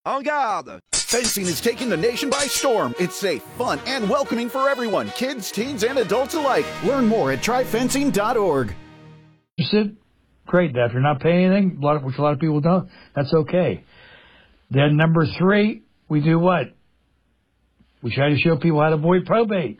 En garde! Fencing is taking the nation by storm. It's safe, fun, and welcoming for everyone, kids, teens, and adults alike. Learn more at tryfencing.org. Great. Now, if you're not paying anything, which a lot of people don't, that's okay. Then number 3, we do what? We try to show people how to avoid probate.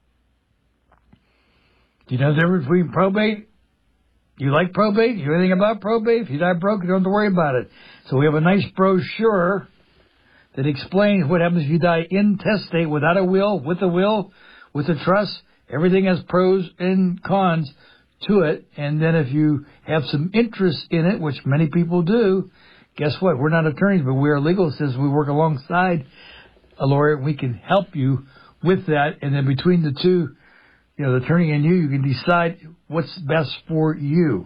Do you know the difference between probate? You like probate? You know anything about probate? If you die broke, you don't have to worry about it. So we have a nice brochure that explains what happens if you die intestate, without a will, with a trust. Everything has pros and cons to it. And then if you have some interest in it, which many people do, guess what? We're not attorneys, but we are legal assistants. We work alongside a lawyer. We can help you with that. And then between the two, the attorney and you can decide what's best for you.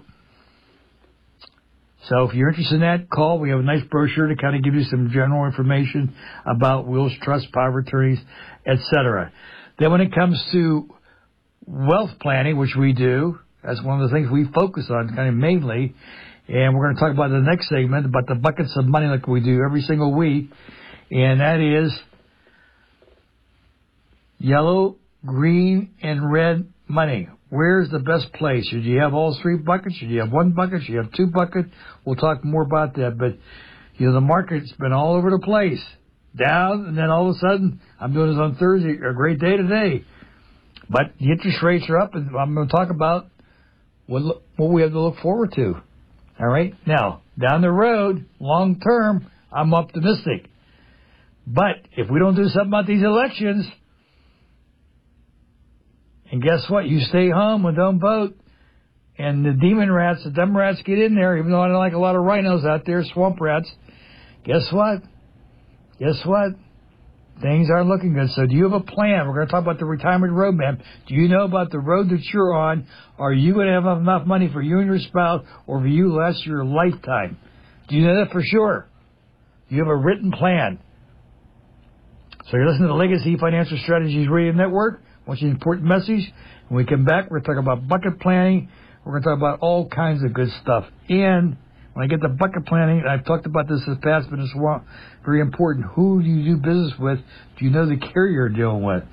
So if you're interested in that, call. We have a nice brochure to kind of give you some general information about wills, trusts, power of attorneys, etc. Then when it comes to wealth planning, which we do, that's one of the things we focus on kind of mainly. And we're going to talk about in the next segment about the buckets of money like we do every single week. And that is yellow, green, and red money. Where's the best place? Should you have all 3 buckets? Should you have 1 bucket? Should you have 2 buckets? We'll talk more about that. But, the market's been all over the place. Down, and then all of a sudden, I'm doing this on Thursday, a great day today. But the interest rates are up, and I'm going to talk about what we have to look forward to. All right? Now, down the road, long term, I'm optimistic. But if we don't do something about these elections, and guess what? You stay home and don't vote. And the demon rats, the dumb rats get in there, even though I don't like a lot of rhinos out there, swamp rats. Guess what? Things aren't looking good. So do you have a plan? We're going to talk about the retirement roadmap. Do you know about the road that you're on? Are you going to have enough money for you and your spouse or for you to last your lifetime? Do you know that for sure? Do you have a written plan? So you're listening to the Legacy Financial Strategies Radio Network. What's the important message? When we come back, we're going to talk about bucket planning. We're going to talk about all kinds of good stuff. And when I get to bucket planning, I've talked about this in the past, but it's very important. Who do you do business with? Do you know the carrier you're dealing with?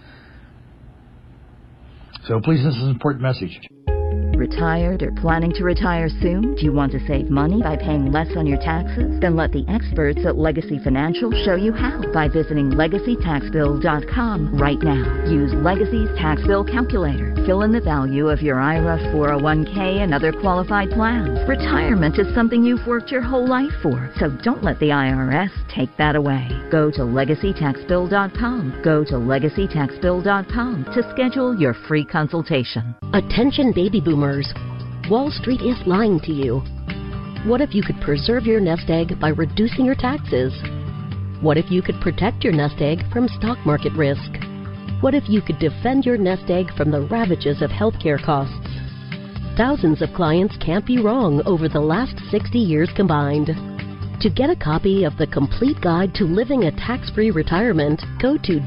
So please, this is an important message. Retired or planning to retire soon? Do you want to save money by paying less on your taxes? Then let the experts at Legacy Financial show you how by visiting LegacyTaxBill.com right now. Use Legacy's Tax Bill Calculator. Fill in the value of your IRA, 401k, and other qualified plans. Retirement is something you've worked your whole life for, so don't let the IRS take that away. Go to LegacyTaxBill.com. Go to LegacyTaxBill.com to schedule your free consultation. Attention baby boomers. Wall Street is lying to you. What if you could preserve your nest egg by reducing your taxes? What if you could protect your nest egg from stock market risk? What if you could defend your nest egg from the ravages of healthcare costs? Thousands of clients can't be wrong over the last 60 years combined. To get a copy of the complete guide to living a tax-free retirement, go to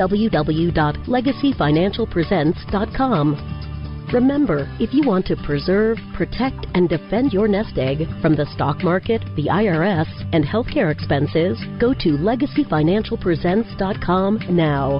www.legacyfinancialpresents.com. Remember, if you want to preserve, protect, and defend your nest egg from the stock market, the IRS, and healthcare expenses, go to LegacyFinancialPresents.com now.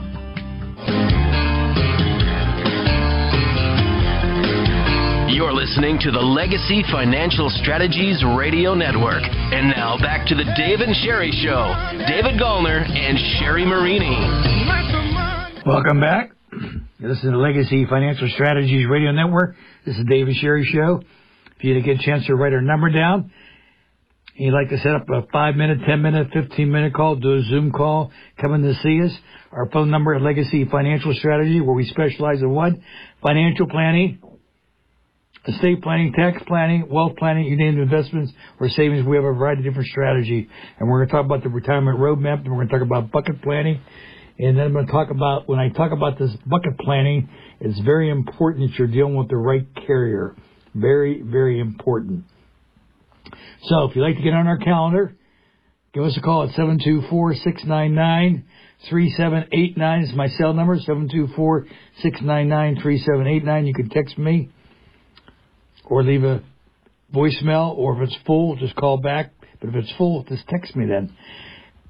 You're listening to the Legacy Financial Strategies Radio Network. And now back to the Dave and Sherry Show. David Gallner and Sherry Marini. Welcome back. This is the Legacy Financial Strategies Radio Network. This is the Dave and Sherry Show. If you didn't get a chance to write our number down, and you'd like to set up a 5-minute, 10-minute, 15-minute call, do a Zoom call, come in to see us. Our phone number at Legacy Financial Strategy, where we specialize in what? Financial planning, estate planning, tax planning, wealth planning, you name the investments or savings. We have a variety of different strategies. And we're going to talk about the retirement roadmap, and we're going to talk about bucket planning. And then I'm going to talk about, when I talk about this bucket planning, it's very important that you're dealing with the right carrier. Very, very important. So if you'd like to get on our calendar, give us a call at 724-699-3789. It's my cell number, 724-699-3789. You can text me or leave a voicemail, or if it's full, just call back. But if it's full, just text me then.